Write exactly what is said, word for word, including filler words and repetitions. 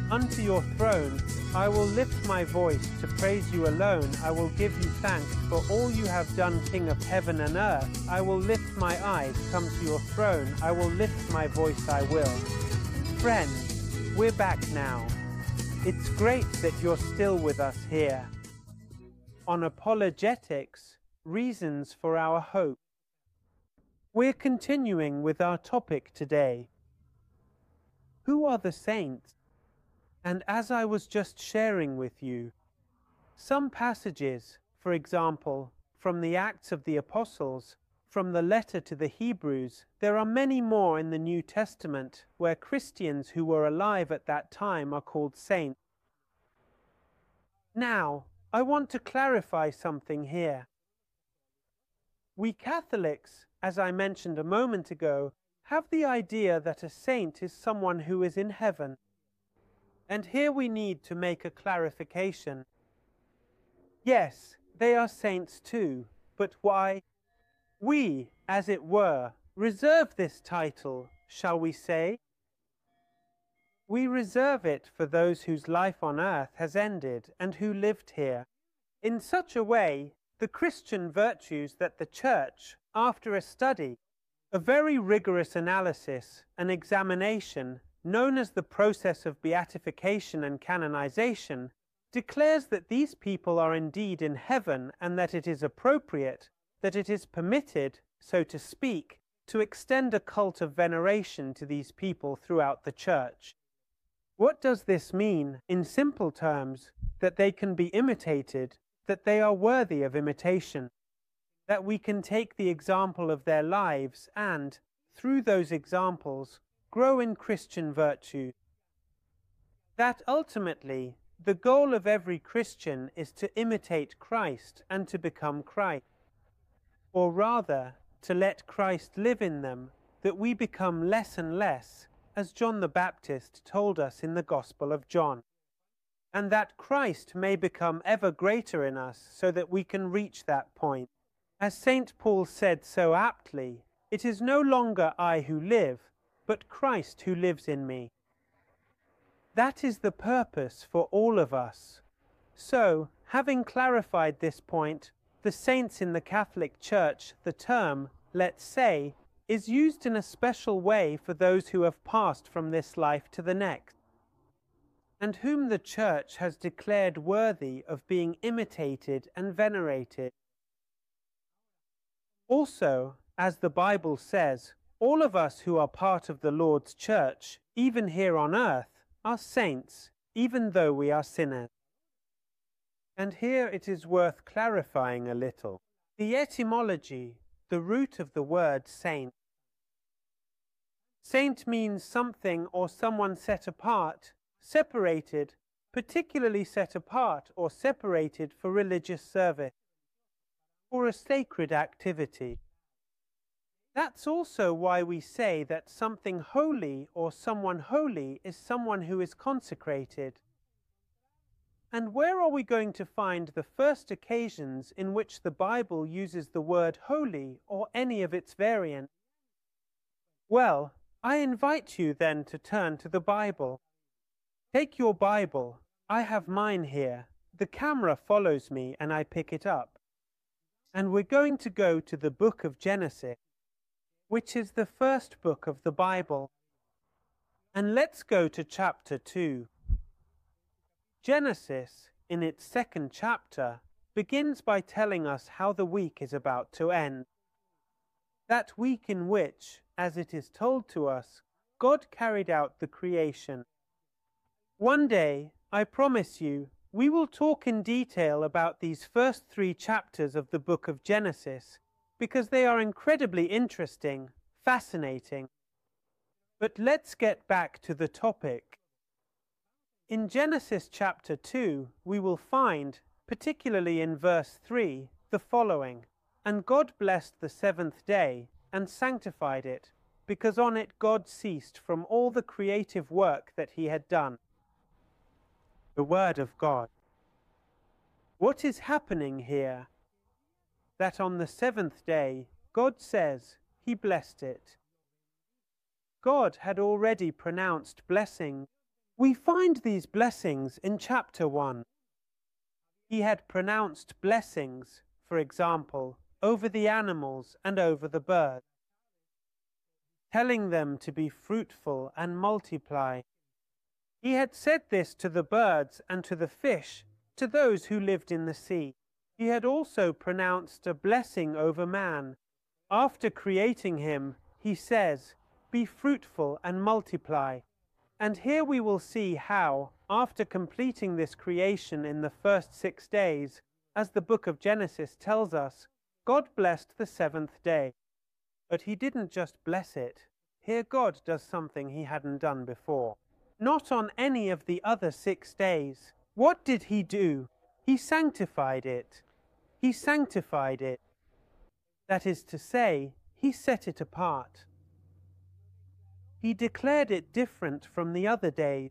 Unto your throne I will lift my voice to praise you alone. I will give you thanks for all you have done, King of heaven and earth. I will lift my eyes, come to your throne. I will lift my voice, I will. Friends, we're back now. It's great that you're still with us here on Apologetics, Reasons for Our Hope. We're continuing with our topic today. Who are the saints? And as I was just sharing with you, some passages, for example, from the Acts of the Apostles, from the letter to the Hebrews, there are many more in the New Testament where Christians who were alive at that time are called saints. Now, I want to clarify something here. We Catholics, as I mentioned a moment ago, have the idea that a saint is someone who is in heaven. And here we need to make a clarification. Yes, they are saints too, but why? We, as it were, reserve this title, shall we say? We reserve it for those whose life on earth has ended and who lived here. In such a way, the Christian virtues that the Church, after a study, a very rigorous analysis, an examination, known as the process of beatification and canonization, declares that these people are indeed in heaven and that it is appropriate, that it is permitted, so to speak, to extend a cult of veneration to these people throughout the Church. What does this mean? In simple terms, that they can be imitated, that they are worthy of imitation, that we can take the example of their lives and, through those examples, grow in Christian virtue. That ultimately, the goal of every Christian is to imitate Christ and to become Christ, or rather, to let Christ live in them, that we become less and less, as John the Baptist told us in the Gospel of John, and that Christ may become ever greater in us so that we can reach that point. As Saint Paul said so aptly, it is no longer I who live, but Christ who lives in me. That is the purpose for all of us. So, having clarified this point, the saints in the Catholic Church, the term, let's say, is used in a special way for those who have passed from this life to the next, and whom the Church has declared worthy of being imitated and venerated. Also, as the Bible says, all of us who are part of the Lord's Church, even here on earth, are saints, even though we are sinners. And here it is worth clarifying a little. The etymology, the root of the word saint. Saint means something or someone set apart, separated, particularly set apart or separated for religious service, or a sacred activity. That's also why we say that something holy or someone holy is someone who is consecrated. And where are we going to find the first occasions in which the Bible uses the word holy or any of its variants? Well, I invite you then to turn to the Bible. Take your Bible. I have mine here. The camera follows me and I pick it up. And we're going to go to the book of Genesis, which is the first book of the Bible. And let's go to chapter two. Genesis, in its second chapter, begins by telling us how the week is about to end. That week in which, as it is told to us, God carried out the creation. One day, I promise you, we will talk in detail about these first three chapters of the book of Genesis, because they are incredibly interesting, fascinating. But let's get back to the topic. In Genesis chapter two, we will find, particularly in verse three, the following: "And God blessed the seventh day, and sanctified it, because on it God ceased from all the creative work that he had done." The Word of God. What is happening here? That on the seventh day, God says he blessed it. God had already pronounced blessing We find these blessings in chapter one. He had pronounced blessings, for example, over the animals and over the birds, telling them to be fruitful and multiply. He had said this to the birds and to the fish, to those who lived in the sea. He had also pronounced a blessing over man. After creating him, he says, "Be fruitful and multiply." And here we will see how, after completing this creation in the first six days, as the book of Genesis tells us, God blessed the seventh day. But he didn't just bless it. Here God does something he hadn't done before. Not on any of the other six days. What did he do? He sanctified it. He sanctified it. That is to say, he set it apart. He declared it different from the other days.